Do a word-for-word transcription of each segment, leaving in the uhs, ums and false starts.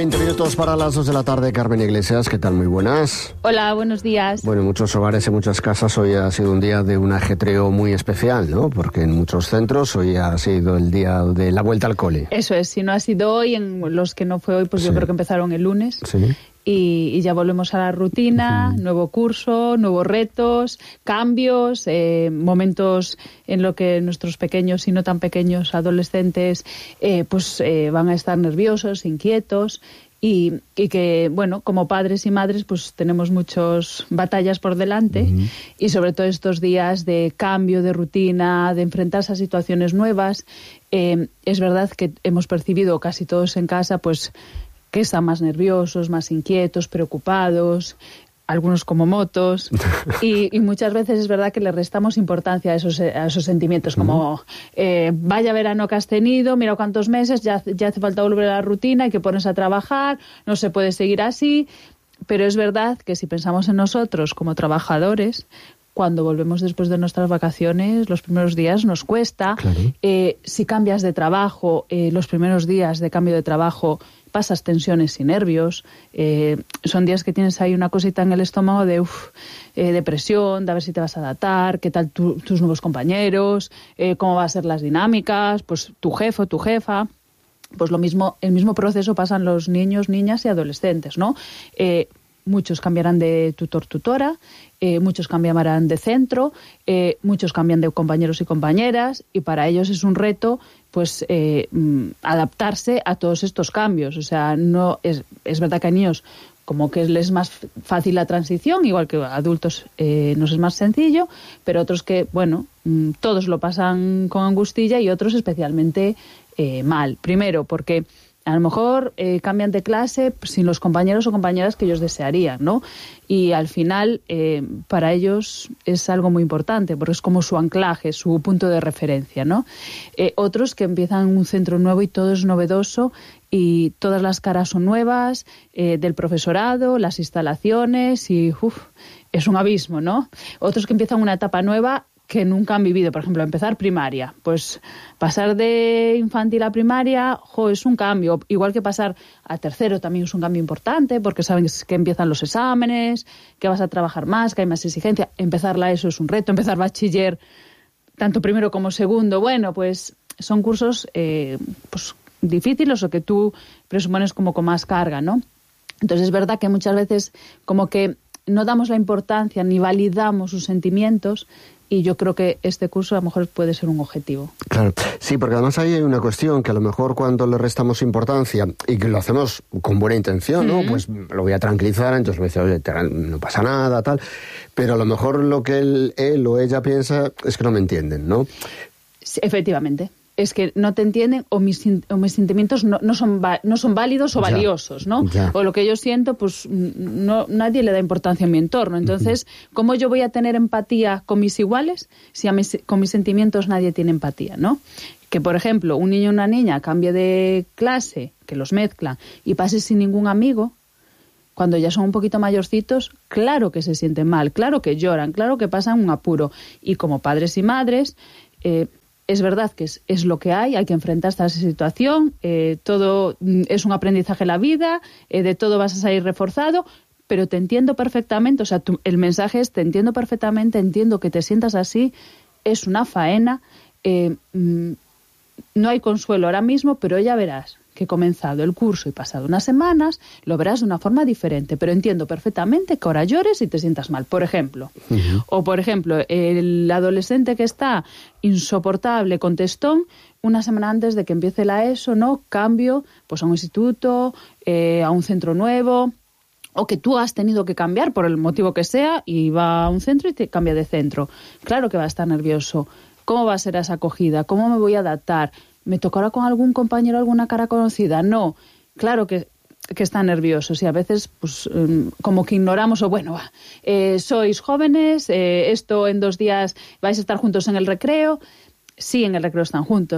veinte minutos para las dos de la tarde. Carmen Iglesias, ¿qué tal? Muy buenas. Hola, buenos días. Bueno, en muchos hogares, en muchas casas, hoy ha sido un día de un ajetreo muy especial, ¿no? Porque en muchos centros hoy ha sido el día de la vuelta al cole. Eso es, si no ha sido hoy, en los que no fue hoy, pues sí. Yo creo que empezaron el lunes. Sí. Y, y ya volvemos a la rutina, uh-huh. Nuevo curso, nuevos retos, cambios, eh, momentos en los que nuestros pequeños y no tan pequeños adolescentes eh, pues eh, van a estar nerviosos, inquietos y, y que, bueno, como padres y madres pues tenemos muchas batallas por delante uh-huh. Y sobre todo estos días de cambio, de rutina, de enfrentarse a situaciones nuevas. Eh, es verdad que hemos percibido casi todos en casa pues que están más nerviosos, más inquietos, preocupados, algunos como motos, y, y muchas veces es verdad que le restamos importancia a esos, a esos sentimientos, como eh, vaya verano que has tenido, mira cuántos meses, ya, ya hace falta volver a la rutina, hay que ponerse a trabajar, no se puede seguir así, pero es verdad que si pensamos en nosotros como trabajadores, cuando volvemos después de nuestras vacaciones, los primeros días nos cuesta. Claro. Eh, si cambias de trabajo, eh, los primeros días de cambio de trabajo pasas tensiones y nervios. Eh, son días que tienes ahí una cosita en el estómago de uf, eh, depresión, de a ver si te vas a adaptar, qué tal tu, tus nuevos compañeros, eh, cómo van a ser las dinámicas, pues tu jefe o tu jefa. Pues lo mismo, el mismo proceso pasan los niños, niñas y adolescentes, ¿no? Eh, Muchos cambiarán de tutor-tutora, eh, muchos cambiarán de centro, eh, muchos cambian de compañeros y compañeras, y para ellos es un reto pues eh, adaptarse a todos estos cambios. O sea, no es, es verdad que a niños como que les es más fácil la transición, igual que a adultos eh, nos es más sencillo, pero otros que, bueno, todos lo pasan con angustilla y otros especialmente eh, mal. Primero, porque a lo mejor eh, cambian de clase sin los compañeros o compañeras que ellos desearían, ¿no? Y al final, eh, para ellos es algo muy importante, porque es como su anclaje, su punto de referencia, ¿no? Eh, otros que empiezan un centro nuevo y todo es novedoso y todas las caras son nuevas, eh, del profesorado, las instalaciones y uf, es un abismo, ¿no? Otros que empiezan una etapa nueva que nunca han vivido, por ejemplo, empezar primaria. Pues pasar de infantil a primaria, jo, es un cambio. Igual que pasar a tercero también es un cambio importante, porque saben que empiezan los exámenes, que vas a trabajar más, que hay más exigencia. Empezar la ESO es un reto, empezar bachiller, tanto primero como segundo. Bueno, pues son cursos eh, pues difíciles o que tú presupones como con más carga, ¿no? Entonces es verdad que muchas veces como que no damos la importancia ni validamos sus sentimientos. Y yo creo que este curso a lo mejor puede ser un objetivo. Claro, sí, porque además ahí hay una cuestión que a lo mejor cuando le restamos importancia y que lo hacemos con buena intención, ¿no? Uh-huh. Pues lo voy a tranquilizar, entonces me dice, oye, no pasa nada, tal. Pero a lo mejor lo que él, él o ella piensa es que no me entienden, ¿no? Sí, efectivamente. Es que no te entienden o mis, o mis sentimientos no, no, son, no son válidos o valiosos, ¿no? Ya. O lo que yo siento, pues no, nadie le da importancia en mi entorno. Entonces, uh-huh. ¿Cómo yo voy a tener empatía con mis iguales si a mis, con mis sentimientos nadie tiene empatía, ¿no? Que, por ejemplo, un niño o una niña cambie de clase, que los mezclan, y pase sin ningún amigo, cuando ya son un poquito mayorcitos, claro que se sienten mal, claro que lloran, claro que pasan un apuro. Y como padres y madres... Eh, Es verdad que es, es lo que hay, hay que enfrentarse a esa situación, eh, todo es un aprendizaje en la vida, eh, de todo vas a salir reforzado, pero te entiendo perfectamente, o sea, tu, el mensaje es, te entiendo perfectamente, entiendo que te sientas así, es una faena, eh, mm, no hay consuelo ahora mismo, pero ya verás que he comenzado el curso y pasado unas semanas, lo verás de una forma diferente, pero entiendo perfectamente que ahora llores y te sientas mal, por ejemplo. Uh-huh. O, por ejemplo, el adolescente que está insoportable, contestón, una semana antes de que empiece la ESO, ¿no? Cambio pues a un instituto, eh, a un centro nuevo, o que tú has tenido que cambiar por el motivo que sea y va a un centro y te cambia de centro. Claro que va a estar nervioso. ¿Cómo va a ser esa acogida? ¿Cómo me voy a adaptar? ¿Me tocará con algún compañero alguna cara conocida? No, claro que, que están nerviosos y a veces pues como que ignoramos o bueno, eh, sois jóvenes, eh, esto en dos días vais a estar juntos en el recreo. Sí, en el recreo están juntos,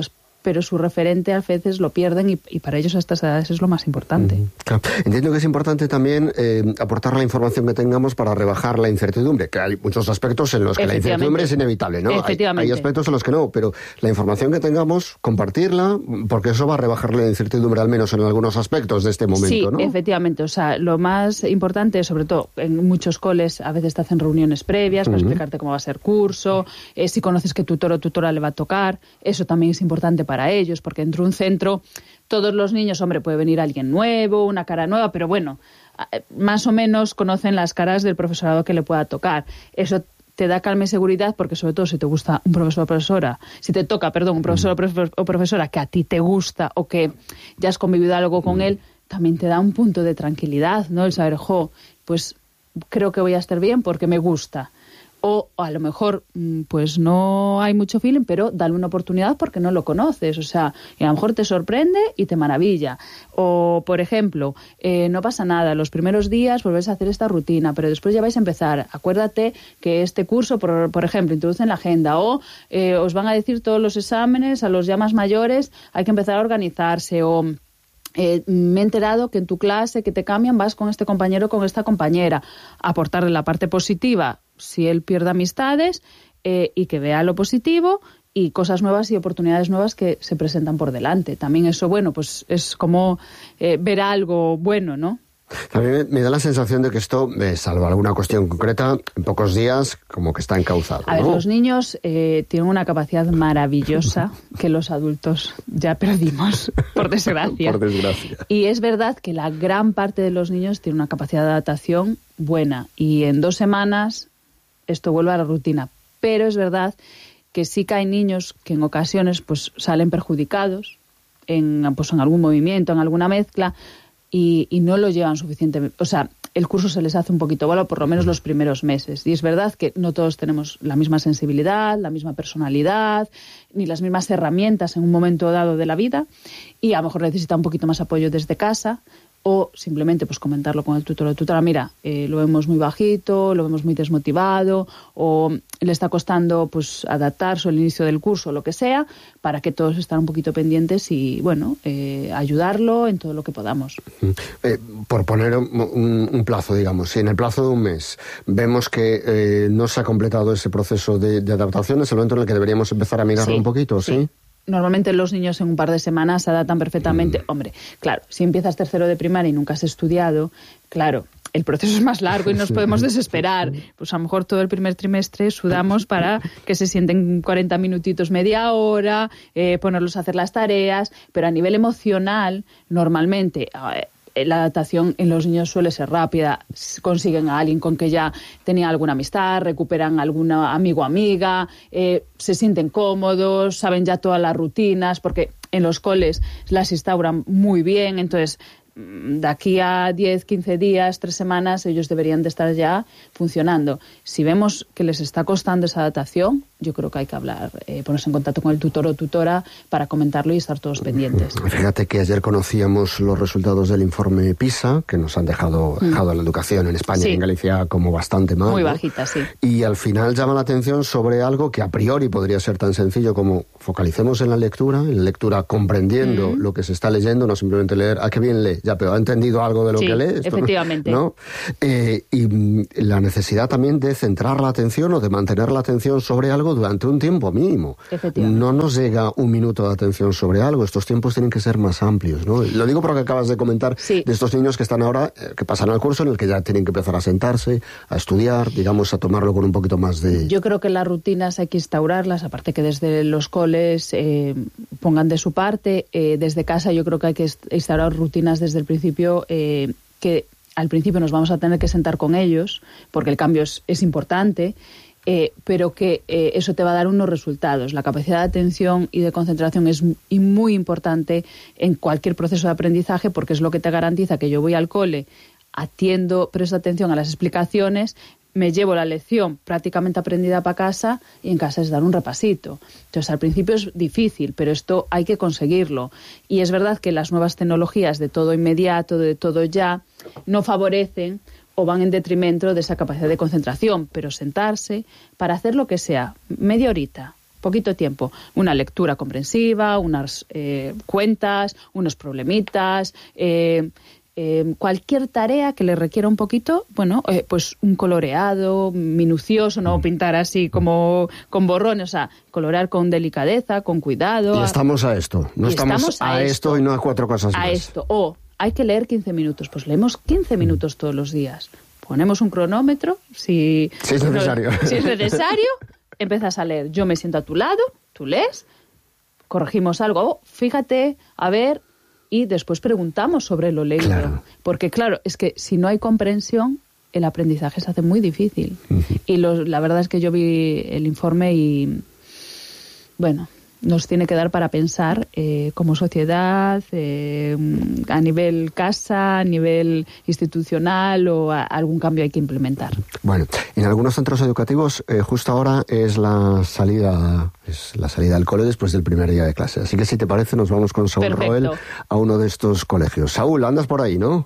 pero su referente a veces lo pierden y, y para ellos a estas edades es lo más importante. Mm, claro. Entiendo que es importante también eh, aportar la información que tengamos para rebajar la incertidumbre, que hay muchos aspectos en los que la incertidumbre es inevitable, ¿no? Efectivamente. Hay, hay aspectos en los que no, pero la información que tengamos, compartirla, porque eso va a rebajar la incertidumbre, al menos en algunos aspectos de este momento, sí, ¿no? Sí, efectivamente. O sea, lo más importante, sobre todo en muchos coles, a veces te hacen reuniones previas para uh-huh. explicarte cómo va a ser curso, eh, si conoces que tutor o tutora le va a tocar, eso también es importante para ellos, porque dentro de un centro todos los niños, hombre, puede venir alguien nuevo, una cara nueva, pero bueno, más o menos conocen las caras del profesorado que le pueda tocar. Eso te da calma y seguridad, porque sobre todo si te gusta un profesor o profesora, si te toca, perdón, un profesor o profesora que a ti te gusta o que ya has convivido algo con él, también te da un punto de tranquilidad, ¿no? El saber, jo, pues creo que voy a estar bien porque me gusta. O a lo mejor, pues no hay mucho feeling, pero dale una oportunidad porque no lo conoces. O sea, y a lo mejor te sorprende y te maravilla. O, por ejemplo, eh, no pasa nada, los primeros días volvéis a hacer esta rutina, pero después ya vais a empezar. Acuérdate que este curso, por, por ejemplo, introduce en la agenda. O eh, os van a decir todos los exámenes, a los ya más mayores, hay que empezar a organizarse. O Eh, me he enterado que en tu clase que te cambian vas con este compañero o con esta compañera. Aportarle la parte positiva si él pierde amistades eh, y que vea lo positivo y cosas nuevas y oportunidades nuevas que se presentan por delante. También eso, bueno, pues es como eh, ver algo bueno, ¿no? También me da la sensación de que esto, eh, salvo alguna cuestión concreta, en pocos días como que está encauzado, A ver, ¿no? los niños eh, tienen una capacidad maravillosa que los adultos ya perdimos, por desgracia. Por desgracia. Y es verdad que la gran parte de los niños tiene una capacidad de adaptación buena y en dos semanas esto vuelve a la rutina. Pero es verdad que sí que hay niños que en ocasiones pues salen perjudicados en, pues, en algún movimiento, en alguna mezcla, Y, y no lo llevan suficientemente. O sea, el curso se les hace un poquito bola, por lo menos los primeros meses. Y es verdad que no todos tenemos la misma sensibilidad, la misma personalidad, ni las mismas herramientas en un momento dado de la vida. Y a lo mejor necesita un poquito más apoyo desde casa. O simplemente pues comentarlo con el tutor o tutora, mira, eh, lo vemos muy bajito, lo vemos muy desmotivado, o le está costando pues adaptarse al inicio del curso, lo que sea, para que todos estén un poquito pendientes y, bueno, eh, ayudarlo en todo lo que podamos. Eh, por poner un, un, un plazo, digamos, si en el plazo de un mes vemos que eh, no se ha completado ese proceso de, de adaptación, es el momento en el que deberíamos empezar a mirarlo sí, un poquito, ¿sí? ¿sí? Normalmente los niños en un par de semanas se adaptan perfectamente. Mm. Hombre, claro, si empiezas tercero de primaria y nunca has estudiado, claro, el proceso es más largo y nos podemos desesperar. Pues a lo mejor todo el primer trimestre sudamos para que se sienten cuarenta minutitos, media hora, eh, ponerlos a hacer las tareas, pero a nivel emocional, normalmente Eh, la adaptación en los niños suele ser rápida, consiguen a alguien con que ya tenían alguna amistad, recuperan algún amigo o amiga, eh, se sienten cómodos, saben ya todas las rutinas, porque en los coles las instauran muy bien, entonces de aquí a diez, quince días, tres semanas, ellos deberían de estar ya funcionando. Si vemos que les está costando esa adaptación, yo creo que hay que hablar, eh, ponerse en contacto con el tutor o tutora para comentarlo y estar todos pendientes. Fíjate que ayer conocíamos los resultados del informe PISA, que nos han dejado, mm. dejado la educación en España sí. y en Galicia como bastante mal. Muy ¿no? bajita, sí. Y al final llama la atención sobre algo que a priori podría ser tan sencillo como focalicemos en la lectura, en la lectura comprendiendo mm. lo que se está leyendo, no simplemente leer, ah, qué bien lee, ya, pero ha entendido algo de lo sí, que lee. Esto efectivamente. ¿no? Eh, y la necesidad también de centrar la atención o de mantener la atención sobre algo durante un tiempo mínimo. No nos llega un minuto de atención sobre algo, estos tiempos tienen que ser más amplios, ¿no? Lo digo porque acabas de comentar sí. de estos niños que están ahora, eh, que pasan al curso en el que ya tienen que empezar a sentarse, a estudiar, digamos, a tomarlo con un poquito más de... Yo creo que las rutinas hay que instaurarlas, aparte que desde los coles eh, pongan de su parte, eh, desde casa yo creo que hay que instaurar rutinas desde el principio, eh, que al principio nos vamos a tener que sentar con ellos, porque el cambio es, es importante, eh, pero que eh, eso te va a dar unos resultados. La capacidad de atención y de concentración es y muy importante en cualquier proceso de aprendizaje, porque es lo que te garantiza que yo voy al cole, atiendo, presto atención a las explicaciones, me llevo la lección prácticamente aprendida para casa y en casa es dar un repasito. Entonces, al principio es difícil, pero esto hay que conseguirlo. Y es verdad que las nuevas tecnologías de todo inmediato, de todo ya, no favorecen o van en detrimento de esa capacidad de concentración, pero sentarse para hacer lo que sea, media horita, poquito tiempo. Una lectura comprensiva, unas eh, cuentas, unos problemitas, eh, eh, cualquier tarea que le requiera un poquito, bueno, eh, pues un coloreado minucioso, no pintar así como con borrones, o sea, colorear con delicadeza, con cuidado. Y estamos a esto, no estamos, estamos a, a esto, esto y no a cuatro cosas a más. A esto, o hay que leer quince minutos, pues leemos quince minutos todos los días. Ponemos un cronómetro, si, si es necesario. No, si es necesario, empiezas a leer. Yo me siento a tu lado, tú lees, corregimos algo, oh, fíjate, a ver, y después preguntamos sobre lo leído. Claro. Porque claro, es que si no hay comprensión, el aprendizaje se hace muy difícil. Uh-huh. Y lo, la verdad es que yo vi el informe y, bueno, nos tiene que dar para pensar eh, como sociedad, eh, a nivel casa, a nivel institucional, o a, algún cambio hay que implementar. Bueno, en algunos centros educativos eh, justo ahora es la salida es la salida al cole después del primer día de clase. Así que si te parece nos vamos con Saúl Perfecto. Roel a uno de estos colegios. Saúl, andas por ahí, ¿no?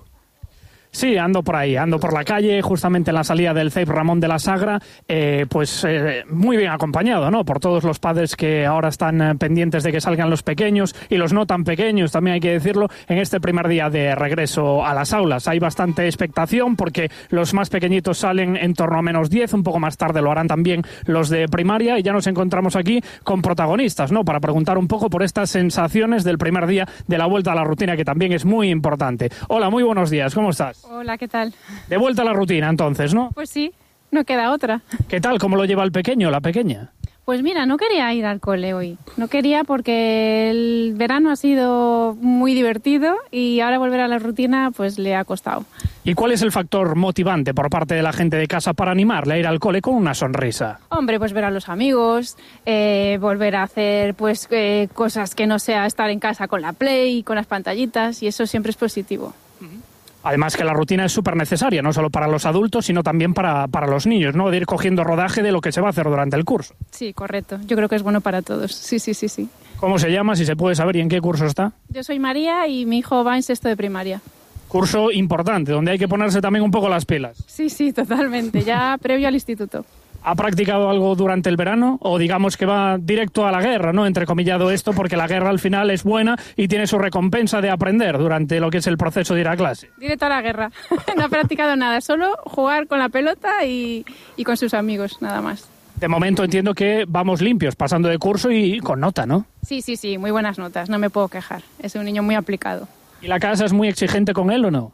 Sí, ando por ahí, ando por la calle, justamente en la salida del C E I P Ramón de la Sagra, eh, pues eh, muy bien acompañado, ¿no? Por todos los padres que ahora están eh, pendientes de que salgan los pequeños y los no tan pequeños, también hay que decirlo, en este primer día de regreso a las aulas. Hay bastante expectación porque los más pequeñitos salen en torno a menos diez, un poco más tarde lo harán también los de primaria, y ya nos encontramos aquí con protagonistas, ¿no? Para preguntar un poco por estas sensaciones del primer día de la vuelta a la rutina, que también es muy importante. Hola, muy buenos días, ¿cómo estás? Hola, ¿qué tal? De vuelta a la rutina, entonces, ¿no? Pues sí, no queda otra. ¿Qué tal? ¿Cómo lo lleva el pequeño, la pequeña? Pues mira, no quería ir al cole hoy. No quería porque el verano ha sido muy divertido y ahora volver a la rutina pues le ha costado. ¿Y cuál es el factor motivante por parte de la gente de casa para animarle a ir al cole con una sonrisa? Hombre, pues ver a los amigos, eh, volver a hacer pues eh, cosas que no sea estar en casa con la Play, con las pantallitas, y eso siempre es positivo. Además que la rutina es súper necesaria, no solo para los adultos, sino también para, para los niños, ¿no? De ir cogiendo rodaje de lo que se va a hacer durante el curso. Sí, correcto. Yo creo que es bueno para todos. Sí, sí, sí, sí. ¿Cómo se llama, si se puede saber, y en qué curso está? Yo soy María y mi hijo va en sexto de primaria. Curso importante, donde hay que ponerse también un poco las pilas. Sí, sí, totalmente. Ya previo al instituto. ¿Ha practicado algo durante el verano? O digamos que va directo a la guerra, ¿no? Entrecomillado esto, porque la guerra al final es buena y tiene su recompensa de aprender durante lo que es el proceso de ir a clase. Directo a la guerra. No ha practicado nada, solo jugar con la pelota y, y con sus amigos, nada más. De momento entiendo que vamos limpios, pasando de curso y con nota, ¿no? Sí, sí, sí, muy buenas notas, no me puedo quejar. Es un niño muy aplicado. ¿Y la casa es muy exigente con él o no?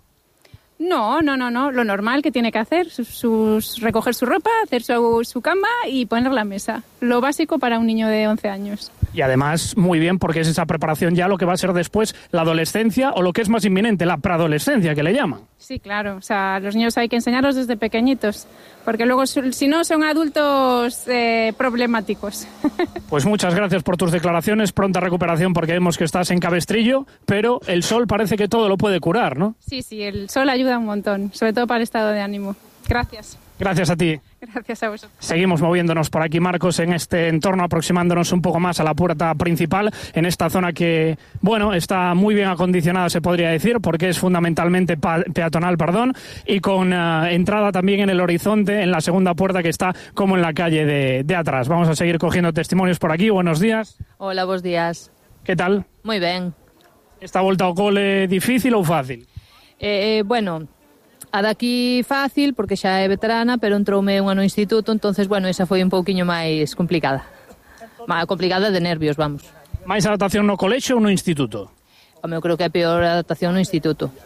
No, no, no, no. Lo normal que tiene que hacer, sus, sus, recoger su ropa, hacer su, su cama y poner la mesa. Lo básico para un niño de once años. Y además, muy bien, porque es esa preparación ya lo que va a ser después la adolescencia, o lo que es más inminente, la preadolescencia, que le llaman. Sí, claro. O sea, los niños hay que enseñarlos desde pequeñitos, porque luego, si no, son adultos eh, problemáticos. Pues muchas gracias por tus declaraciones, pronta recuperación, porque vemos que estás en cabestrillo, pero el sol parece que todo lo puede curar, ¿no? Sí, sí, el sol ayuda un montón, sobre todo para el estado de ánimo. Gracias. Gracias a ti. Gracias a vosotros. Seguimos moviéndonos por aquí, Marcos, en este entorno, aproximándonos un poco más a la puerta principal, en esta zona que, bueno, está muy bien acondicionada, se podría decir, porque es fundamentalmente peatonal, perdón, y con uh, entrada también en el horizonte, en la segunda puerta que está como en la calle de, de atrás. Vamos a seguir cogiendo testimonios por aquí. Buenos días. Hola, buenos días. ¿Qué tal? Moi ben. Esta volta ao cole difícil ou fácil? Eh, bueno, a daqui fácil, porque xa é veterana, pero entroume un ano no instituto, entonces, bueno, esa foi un pouquiño máis complicada. Má complicada de nervios, vamos. Máis adaptación no colexio ou no instituto? Home, eu creo que é peor a adaptación no instituto.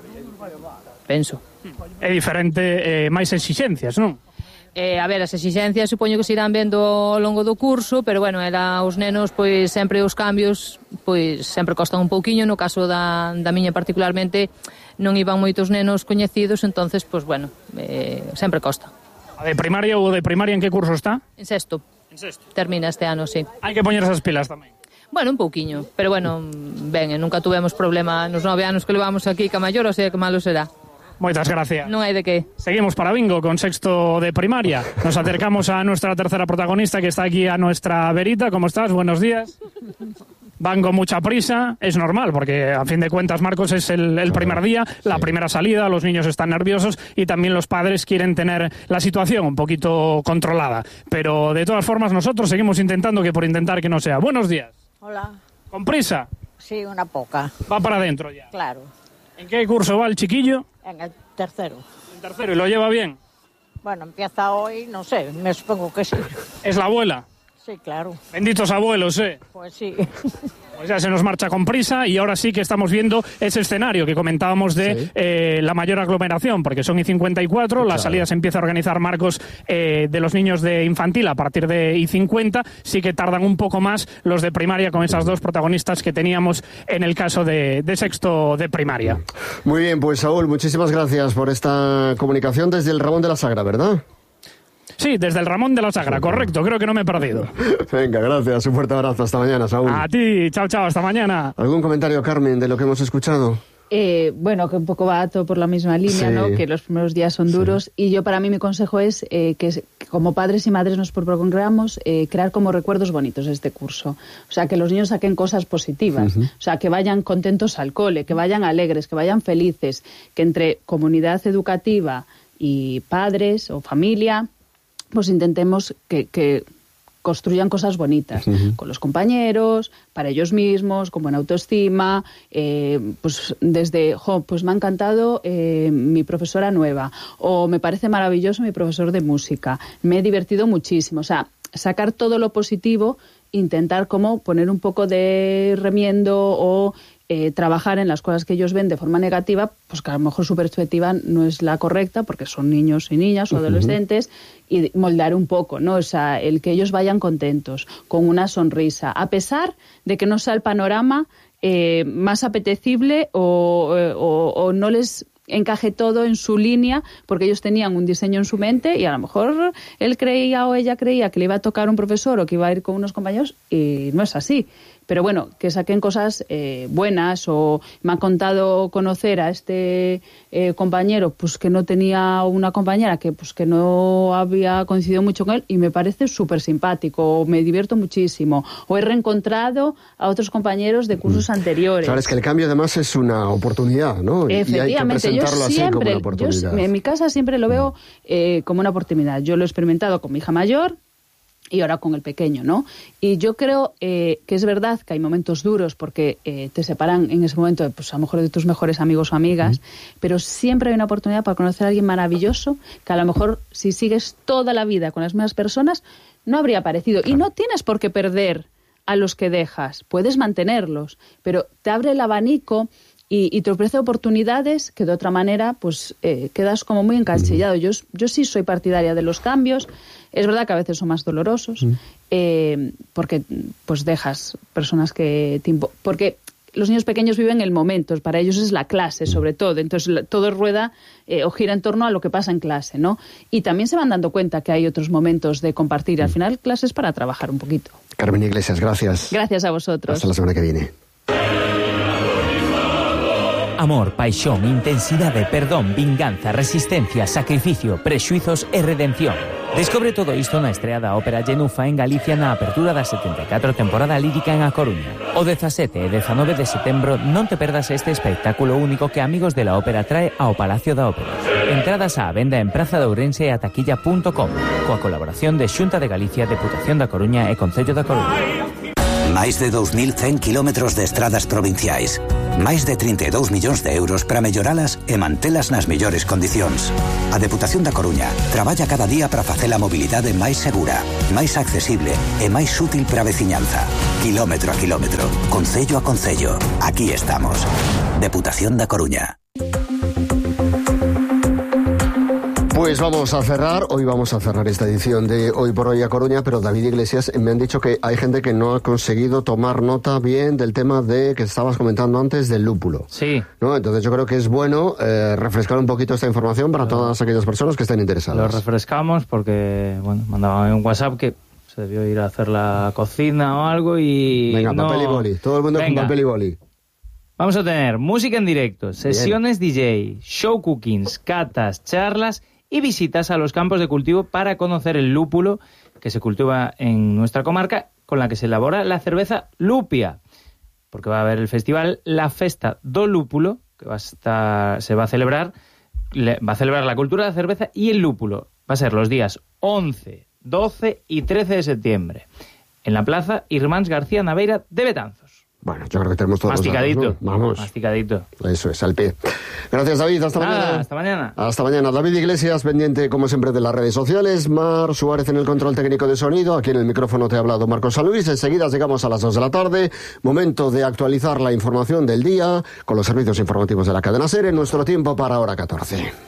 Penso. É diferente, eh, máis exixencias, non? Eh, a ver, as exixencias supoño que se irán vendo ao longo do curso, pero bueno, era os nenos, pois sempre os cambios, pois sempre costan un pouquiño, no caso da, da miña particularmente non iban moitos nenos coñecidos, entonces, pois bueno, eh, sempre costa. A de primaria ou de primaria en que curso está? En sexto. En sexto. Termina este ano, sí. Hai que poñer esas pilas tamén. Bueno, un pouquiño, pero bueno, ben, nunca tuvemos problema nos nove anos que levamos aquí ca maior, o sea que malo será. Moitas gracias. Non hai de que. Seguimos para Bingo con sexto de primaria. Nos acercamos a nuestra tercera protagonista que está aquí a nuestra verita. ¿Cómo estás? Buenos días. van con mucha prisa, es normal, porque a fin de cuentas, Marcos, es el, el primer día, la sí. primera salida, los niños están nerviosos y también los padres quieren tener la situación un poquito controlada. Pero de todas formas, nosotros seguimos intentando que por intentar que no sea. Buenos días. Hola. ¿Con prisa? Sí, una poca. Va para adentro ya. Claro. ¿En qué curso va el chiquillo? En el tercero. ¿En tercero? ¿Y lo lleva bien? Bueno, empieza hoy, no sé, me supongo que sí. ¿Es la abuela? Sí, claro. Benditos abuelos, ¿eh? Pues sí. Pues ya se nos marcha con prisa y ahora sí que estamos viendo ese escenario que comentábamos de sí. eh, la mayor aglomeración, porque son y cincuenta y cuatro, claro. La salida se empieza a organizar, Marcos, eh, de los niños de infantil a partir de y cincuenta, sí que tardan un poco más los de primaria con esas dos protagonistas que teníamos en el caso de, de sexto de primaria. Muy bien, pues Saúl, muchísimas gracias por esta comunicación desde el Ramón de la Sagra, ¿verdad? Sí, desde el Ramón de la Sagra, correcto, creo que no me he perdido. Venga, gracias, un fuerte abrazo, hasta mañana, Saúl. A ti, chao, chao, hasta mañana. ¿Algún comentario, Carmen, de lo que hemos escuchado? Eh, bueno, que un poco va todo por la misma línea, sí. ¿no? Que los primeros días son duros. Sí. Y yo, para mí, mi consejo es eh, que, que como padres y madres nos propongamos eh, crear como recuerdos bonitos este curso. O sea, que los niños saquen cosas positivas. Uh-huh. O sea, que vayan contentos al cole, que vayan alegres, que vayan felices, que entre comunidad educativa y padres o familia, pues intentemos que, que construyan cosas bonitas, uh-huh. con los compañeros, para ellos mismos, con buena autoestima, eh, pues desde, jo, pues me ha encantado eh, mi profesora nueva, o me parece maravilloso mi profesor de música, me he divertido muchísimo, o sea, sacar todo lo positivo, intentar como poner un poco de remiendo o Eh, trabajar en las cosas que ellos ven de forma negativa, pues que a lo mejor su perspectiva no es la correcta, porque son niños y niñas o adolescentes, uh-huh. y moldar un poco, ¿no? O sea, el que ellos vayan contentos, con una sonrisa, a pesar de que no sea el panorama eh, más apetecible o, o, o no les encaje todo en su línea, porque ellos tenían un diseño en su mente y a lo mejor él creía o ella creía que le iba a tocar un profesor o que iba a ir con unos compañeros y no es así. Pero bueno, que saquen cosas eh, buenas, o me ha contado conocer a este eh, compañero pues que no tenía una compañera que pues que no había coincidido mucho con él y me parece súper simpático, o me divierto muchísimo, o he reencontrado a otros compañeros de cursos mm. anteriores. Claro, es que el cambio además es una oportunidad, ¿no? Efectivamente, y hay que presentarlo yo siempre, así como una oportunidad. Yo, en mi casa siempre lo veo eh, como una oportunidad. Yo lo he experimentado con mi hija mayor y ahora con el pequeño, ¿no? Y yo creo eh, que es verdad que hay momentos duros porque eh, te separan en ese momento, pues a lo mejor de tus mejores amigos o amigas, uh-huh. pero siempre hay una oportunidad para conocer a alguien maravilloso que a lo mejor si sigues toda la vida con las mismas personas no habría aparecido. Y no tienes por qué perder a los que dejas, puedes mantenerlos, pero te abre el abanico y, y te ofrece oportunidades que de otra manera pues eh, quedas como muy encasillado. Yo, yo sí soy partidaria de los cambios. Es verdad que a veces son más dolorosos, mm. eh, porque pues dejas personas que te impo- porque los niños pequeños viven el momento, para ellos es la clase sobre todo, entonces todo rueda eh, o gira en torno a lo que pasa en clase, ¿no? Y también se van dando cuenta que hay otros momentos de compartir, al final clases para trabajar un poquito. Carmen Iglesias, gracias. Gracias a vosotros. Hasta la semana que viene. Amor, paixón, intensidade, perdón, vinganza, resistencia, sacrificio, prexuizos e redención. Descobre todo isto na estrea da Ópera Genufa en Galicia na apertura da setenta e catro temporada lírica en A Coruña. O dezasete e dezanove de setembro non te perdas este espectáculo único que Amigos de la Ópera trae ao Palacio da Ópera. Entradas á venda en Praza de Ourense e a taquilla punto com, coa colaboración de Xunta de Galicia, Deputación da Coruña e Concello da Coruña. Máis de dous mil cen kilómetros de estradas provinciais. Máis de trinta e dous millóns de euros para melloralas e mantelas nas mellores condicións. A Deputación da Coruña traballa cada día para facer a mobilidade máis segura, máis accesible e máis útil para a veciñanza. Kilómetro a kilómetro, concello a concello. Aquí estamos. Deputación da Coruña. Pues vamos a cerrar, hoy vamos a cerrar esta edición de Hoy por Hoy a Coruña, pero David Iglesias, me han dicho que hay gente que no ha conseguido tomar nota bien del tema de que estabas comentando antes del lúpulo. Sí. ¿No? Entonces yo creo que es bueno eh, refrescar un poquito esta información para todas aquellas personas que estén interesadas. Lo refrescamos porque, bueno, mandaban un WhatsApp que se debió ir a hacer la cocina o algo y... Venga, no... papel y boli, todo el mundo Venga. con papel y boli. Vamos a tener música en directo, sesiones bien. D J, show cookings, catas, charlas y visitas a los campos de cultivo para conocer el lúpulo que se cultiva en nuestra comarca, con la que se elabora la cerveza Lupia. porque va a haber el festival La Festa do Lúpulo, que va a estar, se va a celebrar, le, va a celebrar la cultura de la cerveza y el lúpulo. Va a ser los días once, doce y trece de septiembre, en la Plaza Irmáns García Naveira de Betanzos. Bueno, yo creo que tenemos todos Masticadito. los datos, ¿no? Vamos. Masticadito. Eso es, al pie. Gracias, David. Hasta Nada, mañana. hasta mañana. Hasta mañana. David Iglesias, pendiente, como siempre, de las redes sociales. Mar Suárez en el control técnico de sonido. Aquí en el micrófono te ha hablado Marcos San Luis. Enseguida llegamos a las dos de la tarde. Momento de actualizar la información del día con los servicios informativos de la cadena SER en nuestro tiempo para hora catorce.